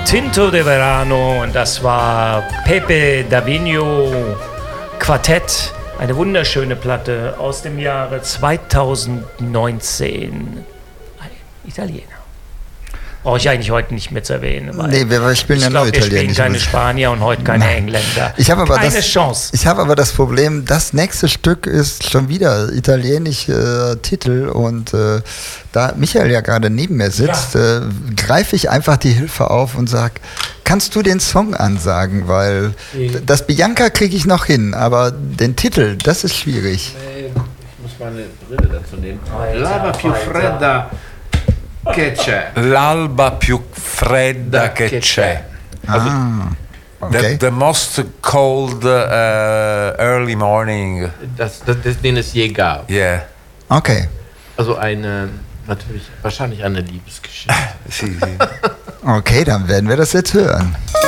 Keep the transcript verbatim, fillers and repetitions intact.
Tinto de Verano und das war Pepe Davigno Quartett. Eine wunderschöne Platte aus dem Jahre zweitausendneunzehn. Italiener. Brauche ich eigentlich heute nicht mehr zu erwähnen. Weil nee, wir spielen ich ja glaub, nur wir Italienisch. spielen keine Spanier und heute keine Nein. Engländer. Ich habe aber keine das, Chance. Ich habe aber das Problem, das nächste Stück ist schon wieder italienische äh, Titel und äh, da Michael ja gerade neben mir sitzt, ja. äh, greife ich einfach die Hilfe auf und sage, kannst du den Song ansagen, weil nee. das Bianca kriege ich noch hin, aber den Titel, das ist schwierig. Nee, ich muss meine Brille dazu nehmen. L'alba più fredda che c'è. L'alba più fredda che c'è. Also, ah, okay. the, the most cold uh, early morning. Das, das, das, den es je gab. Yeah. Okay. Also eine, natürlich, wahrscheinlich eine Liebesgeschichte. sì, sì. Okay, dann werden wir das jetzt hören.